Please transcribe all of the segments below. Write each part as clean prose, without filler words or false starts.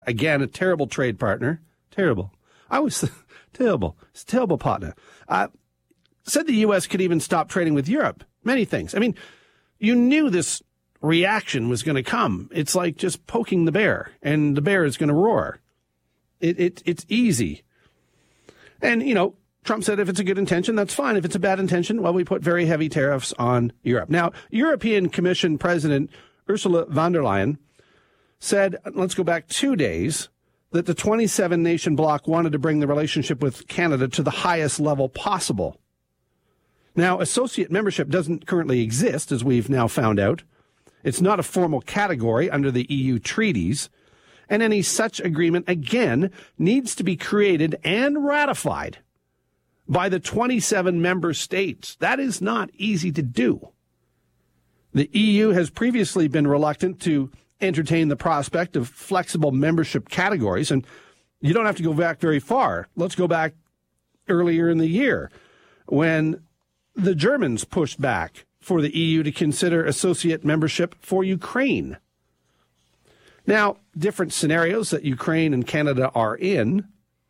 Again, a terrible trade partner. Terrible. Terrible. It's a terrible partner. Said the U.S. could even stop trading with Europe. Many things. I mean, you knew this reaction was going to come. It's like just poking the bear, and the bear is going to roar. It's easy. And, Trump said if it's a good intention, that's fine. If it's a bad intention, well, we put very heavy tariffs on Europe. Now, European Commission President Ursula von der Leyen said, let's go back 2 days, that the 27-nation bloc wanted to bring the relationship with Canada to the highest level possible. Now, associate membership doesn't currently exist, as we've now found out. It's not a formal category under the EU treaties, and any such agreement, again, needs to be created and ratified by the 27 member states. That is not easy to do. The EU has previously been reluctant to entertain the prospect of flexible membership categories, and you don't have to go back very far. Let's go back earlier in the year when the Germans pushed back for the EU to consider associate membership for Ukraine. Now, different scenarios that Ukraine and Canada are in.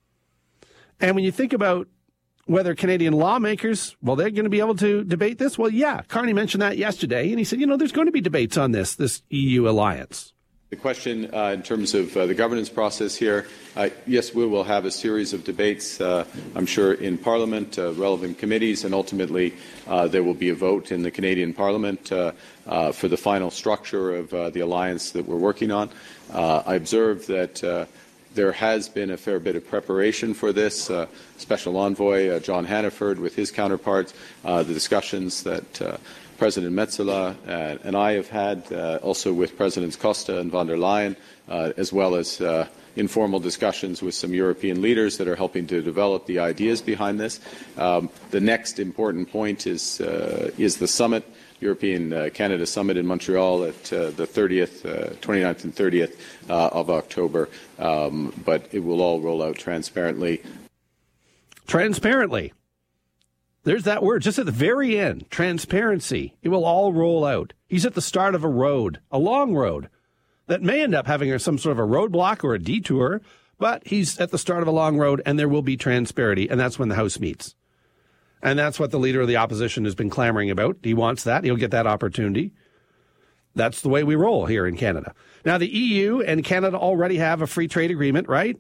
And when you think about whether Canadian lawmakers, well, they're going to be able to debate this. Well, yeah, Carney mentioned that yesterday, and he said, there's going to be debates on this EU alliance. The question in terms of the governance process here, yes, we will have a series of debates, I'm sure, in Parliament, relevant committees, and ultimately there will be a vote in the Canadian Parliament for the final structure of the alliance that we're working on. I observe that there has been a fair bit of preparation for this. Special Envoy John Hannaford with his counterparts, the discussions that President Metsola and I have had, also with Presidents Costa and von der Leyen, as well as informal discussions with some European leaders that are helping to develop the ideas behind this. The next important point is the summit, European-Canada Summit in Montreal at the 29th and 30th of October. But it will all roll out transparently. Transparently. There's that word just at the very end, transparency. It will all roll out. He's at the start of a road, a long road, that may end up having some sort of a roadblock or a detour, but he's at the start of a long road, and there will be transparency, and that's when the House meets. And that's what the leader of the opposition has been clamoring about. He wants that. He'll get that opportunity. That's the way we roll here in Canada. Now, the EU and Canada already have a free trade agreement, right?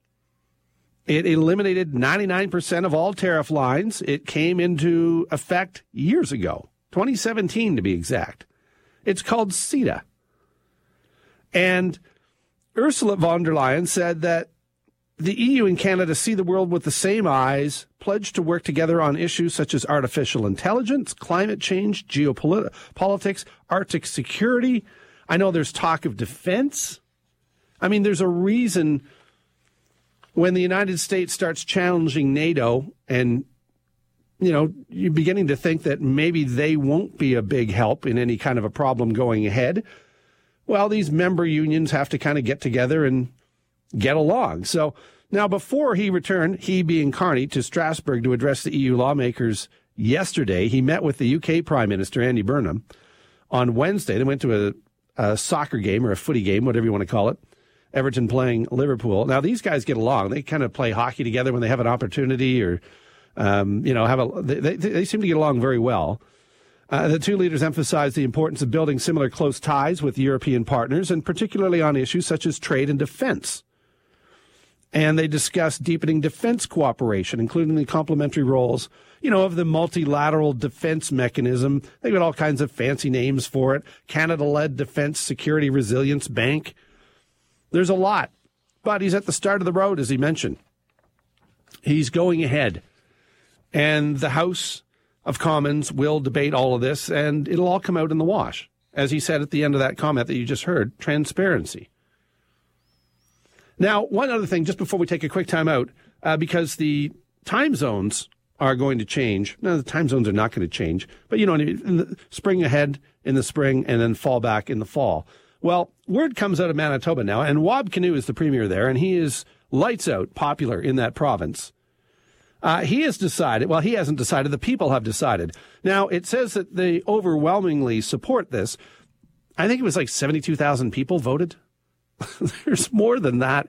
It eliminated 99% of all tariff lines. It came into effect years ago, 2017 to be exact. It's called CETA. And Ursula von der Leyen said that the EU and Canada see the world with the same eyes, pledged to work together on issues such as artificial intelligence, climate change, geopolitics, Arctic security. I know there's talk of defense. I mean, there's a reason when the United States starts challenging NATO and, you're beginning to think that maybe they won't be a big help in any kind of a problem going ahead. Well, these member unions have to kind of get together and get along. So now before he returned, he being Carney, to Strasbourg to address the EU lawmakers yesterday, he met with the UK Prime Minister, Andy Burnham, on Wednesday. They went to a soccer game or a footy game, whatever you want to call it. Everton playing Liverpool. Now, these guys get along. They kind of play hockey together when they have an opportunity or, they seem to get along very well. The two leaders emphasized the importance of building similar close ties with European partners, and particularly on issues such as trade and defense. And they discussed deepening defense cooperation, including the complementary roles, of the multilateral defense mechanism. They've got all kinds of fancy names for it. Canada-led Defense Security Resilience Bank. There's a lot, but he's at the start of the road, as he mentioned. He's going ahead, and the House of Commons will debate all of this, and it'll all come out in the wash. As he said at the end of that comment that you just heard, transparency. Now, one other thing, just before we take a quick time out, because the time zones are going to change. No, the time zones are not going to change, but in the spring ahead in the spring and then fall back in the fall. Well, word comes out of Manitoba now, and Wab Kinew is the premier there, and he is lights out popular in that province. He has decided, well, he hasn't decided, the people have decided. Now, it says that they overwhelmingly support this. I think it was like 72,000 people voted. There's more than that